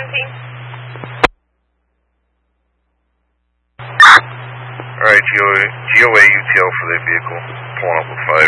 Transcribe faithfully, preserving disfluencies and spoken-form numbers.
seventeen. Alright, G O A U T L for that vehicle. Pulling up with five.